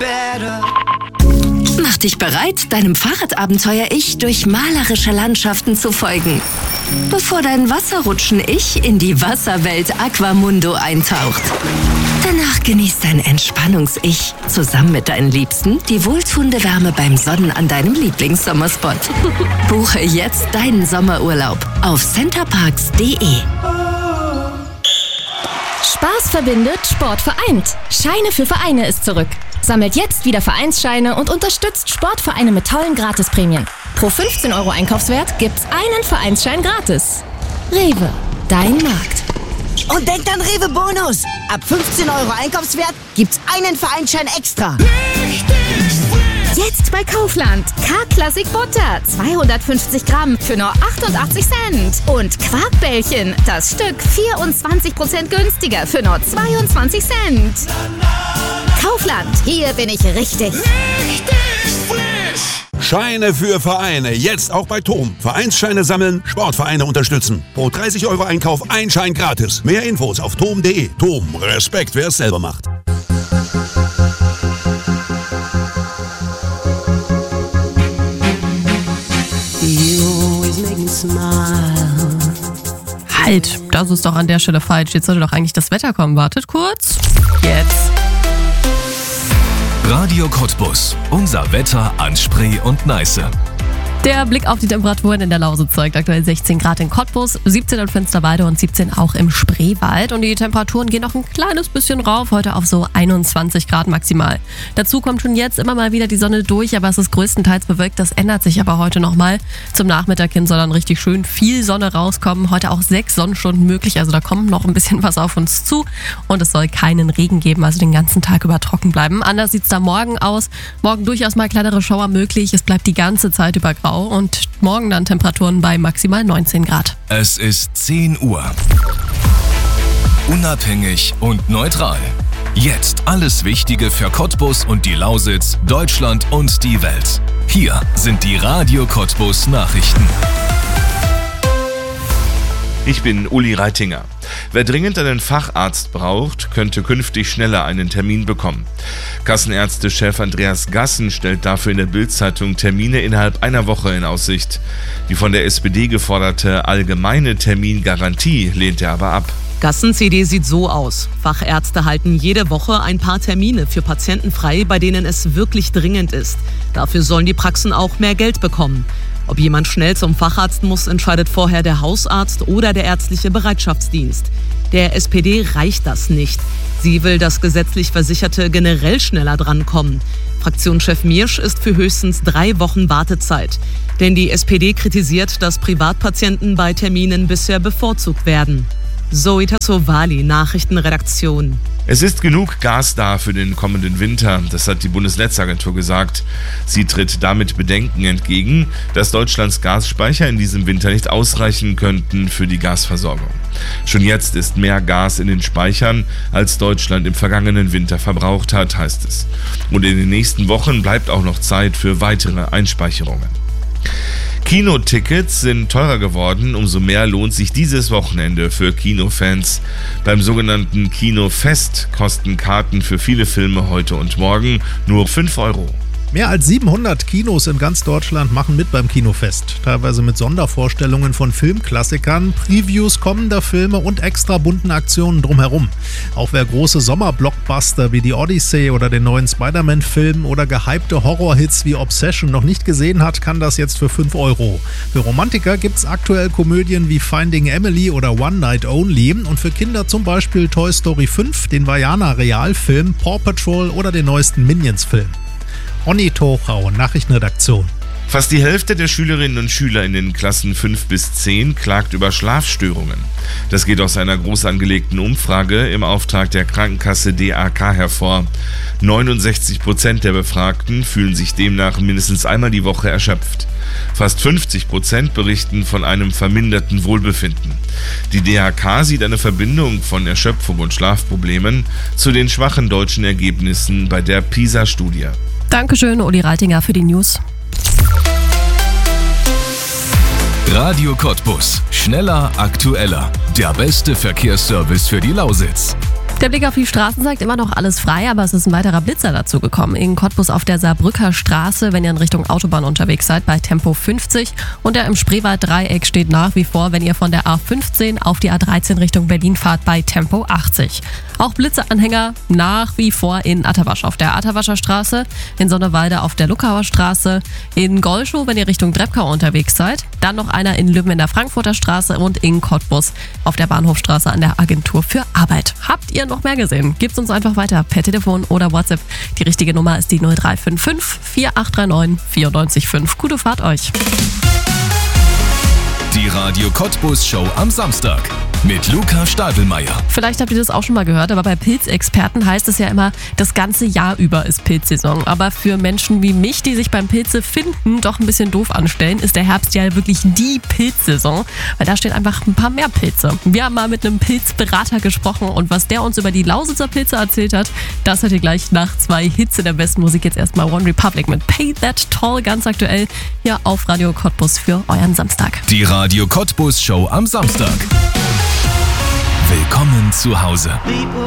better. Mach dich bereit, deinem Fahrradabenteuer-Ich durch malerische Landschaften zu folgen. Bevor dein Wasserrutschen-Ich in die Wasserwelt Aquamundo eintaucht. Danach genießt dein Entspannungs-Ich zusammen mit deinen Liebsten die wohltuende Wärme beim Sonnen an deinem Lieblingssommerspot. Buche jetzt deinen Sommerurlaub auf centerparks.de. Spaß verbindet, Sport vereint. Scheine für Vereine ist zurück. Sammelt jetzt wieder Vereinsscheine und unterstützt Sportvereine mit tollen Gratisprämien. Pro 15 € Einkaufswert gibt's einen Vereinsschein gratis. Rewe, dein Markt. Und denkt an Rewe Bonus. Ab 15 € Einkaufswert gibt's einen Vereinsschein extra. Jetzt bei Kaufland. K-Classic Butter, 250 Gramm für nur 88 Cent. Und Quarkbällchen, das Stück 24% günstiger für nur 22 Cent. Kaufland, hier bin ich richtig. Scheine für Vereine, jetzt auch bei TOM. Vereinsscheine sammeln, Sportvereine unterstützen. Pro 30 € Einkauf ein Schein gratis. Mehr Infos auf tom.de. TOM, Respekt, wer es selber macht. Halt, das ist doch an der Stelle falsch. Jetzt sollte doch eigentlich das Wetter kommen. Wartet kurz. Jetzt. Radio Cottbus. Unser Wetter an Spree und Neiße. Der Blick auf die Temperaturen in der Lausitz zeigt aktuell 16 Grad in Cottbus, 17 in Finsterwalde und 17 auch im Spreewald. Und die Temperaturen gehen noch ein kleines bisschen rauf, heute auf so 21 Grad maximal. Dazu kommt schon jetzt immer mal wieder die Sonne durch, aber es ist größtenteils bewölkt. Das ändert sich aber heute nochmal. Zum Nachmittag hin soll dann richtig schön viel Sonne rauskommen. Heute auch 6 Sonnenstunden möglich, also da kommt noch ein bisschen was auf uns zu. Und es soll keinen Regen geben, also den ganzen Tag über trocken bleiben. Anders sieht es da morgen aus. Morgen durchaus mal kleinere Schauer möglich. Es bleibt die ganze Zeit über grau. Und morgen dann Temperaturen bei maximal 19 Grad. Es ist 10 Uhr. Unabhängig und neutral. Jetzt alles Wichtige für Cottbus und die Lausitz, Deutschland und die Welt. Hier sind die Radio Cottbus Nachrichten. Ich bin Uli Reitinger. Wer dringend einen Facharzt braucht, könnte künftig schneller einen Termin bekommen. Kassenärztechef Andreas Gassen stellt dafür in der Bild-Zeitung Termine innerhalb einer Woche in Aussicht. Die von der SPD geforderte allgemeine Termingarantie lehnt er aber ab. Gassens Idee sieht so aus. Fachärzte halten jede Woche ein paar Termine für Patienten frei, bei denen es wirklich dringend ist. Dafür sollen die Praxen auch mehr Geld bekommen. Ob jemand schnell zum Facharzt muss, entscheidet vorher der Hausarzt oder der ärztliche Bereitschaftsdienst. Der SPD reicht das nicht. Sie will, dass gesetzlich Versicherte generell schneller drankommen. Fraktionschef Miersch ist für höchstens 3 Wochen Wartezeit. Denn die SPD kritisiert, dass Privatpatienten bei Terminen bisher bevorzugt werden. Zoe Tassovali, Nachrichtenredaktion. Es ist genug Gas da für den kommenden Winter, das hat die Bundesnetzagentur gesagt. Sie tritt damit Bedenken entgegen, dass Deutschlands Gasspeicher in diesem Winter nicht ausreichen könnten für die Gasversorgung. Schon jetzt ist mehr Gas in den Speichern, als Deutschland im vergangenen Winter verbraucht hat, heißt es. Und in den nächsten Wochen bleibt auch noch Zeit für weitere Einspeicherungen. Kinotickets sind teurer geworden, umso mehr lohnt sich dieses Wochenende für Kinofans. Beim sogenannten Kinofest kosten Karten für viele Filme heute und morgen nur 5 €. Mehr als 700 Kinos in ganz Deutschland machen mit beim Kinofest. Teilweise mit Sondervorstellungen von Filmklassikern, Previews kommender Filme und extra bunten Aktionen drumherum. Auch wer große Sommerblockbuster wie die Odyssey oder den neuen Spider-Man-Film oder gehypte Horrorhits wie Obsession noch nicht gesehen hat, kann das jetzt für 5 €. Für Romantiker gibt's aktuell Komödien wie Finding Emily oder One Night Only und für Kinder zum Beispiel Toy Story 5, den Vaiana-Realfilm, Paw Patrol oder den neuesten Minions-Film. Onni Tochau, Nachrichtenredaktion. Fast die Hälfte der Schülerinnen und Schüler in den Klassen 5 bis 10 klagt über Schlafstörungen. Das geht aus einer groß angelegten Umfrage im Auftrag der Krankenkasse DAK hervor. 69% der Befragten fühlen sich demnach mindestens einmal die Woche erschöpft. Fast 50% berichten von einem verminderten Wohlbefinden. Die DAK sieht eine Verbindung von Erschöpfung und Schlafproblemen zu den schwachen deutschen Ergebnissen bei der PISA-Studie. Dankeschön, Uli Reitinger, für die News. Radio Cottbus. Schneller, aktueller. Der beste Verkehrsservice für die Lausitz. Der Blick auf die Straßen sagt immer noch alles frei, aber es ist ein weiterer Blitzer dazu gekommen. In Cottbus auf der Saarbrücker Straße, wenn ihr in Richtung Autobahn unterwegs seid, bei Tempo 50. Und der im Spreewald-Dreieck steht nach wie vor, wenn ihr von der A15 auf die A13 Richtung Berlin fahrt, bei Tempo 80. Auch Blitzeranhänger nach wie vor in Atterwasch auf der Atterwascher Straße, in Sonnewalde auf der Luckauer Straße, in Golschow, wenn ihr Richtung Dreppkau unterwegs seid. Dann noch einer in Lübben in der Frankfurter Straße und in Cottbus auf der Bahnhofstraße an der Agentur für Arbeit. Habt ihr noch mehr gesehen? Gebt uns einfach weiter per Telefon oder WhatsApp. Die richtige Nummer ist die 0355 4839 94,5. Gute Fahrt euch. Die Radio Cottbus Show am Samstag mit Luca Stadelmeier. Vielleicht habt ihr das auch schon mal gehört, aber bei Pilzexperten heißt es ja immer, das ganze Jahr über ist Pilzsaison. Aber für Menschen wie mich, die sich beim Pilze finden doch ein bisschen doof anstellen, ist der Herbst ja wirklich die Pilzsaison, weil da stehen einfach ein paar mehr Pilze. Wir haben mal mit einem Pilzberater gesprochen und was der uns über die Lausitzer Pilze erzählt hat, das hört ihr gleich nach 2 Hits in der besten Musik. Jetzt erstmal One Republic mit Pay That Toll, ganz aktuell hier auf Radio Cottbus für euren Samstag. Die Radio Cottbus Show am Samstag. Willkommen zu Hause.